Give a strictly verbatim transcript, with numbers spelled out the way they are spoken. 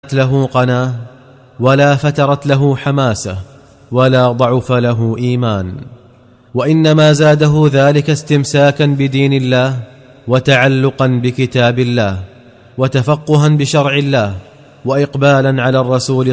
له قناه ولا فترت له حماسه ولا ضعف له إيمان، وإنما زاده ذلك استمساكا بدين الله وتعلقا بكتاب الله وتفقها بشرع الله وإقبالا على الرسول